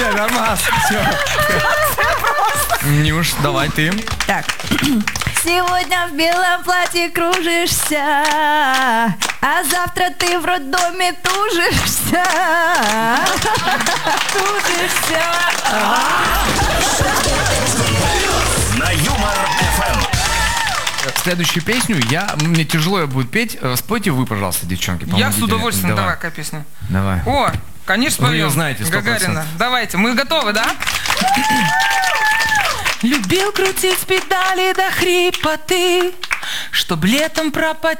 Все, нормас. Все. Нюш, давай ты. Так. Сегодня в белом платье кружишься, а завтра ты в роддоме тужишься. Тужишься. На Юмор ФМ. Следующую песню мне тяжело ее будет петь. Спойте вы, пожалуйста, девчонки. Я с удовольствием. Давай, какая песня? Давай. О, конечно, Вы ее поем. знаете, 100%. Гагарина. Давайте, мы готовы, да? Любил крутить педали до хрипоты, чтоб летом пропотеть.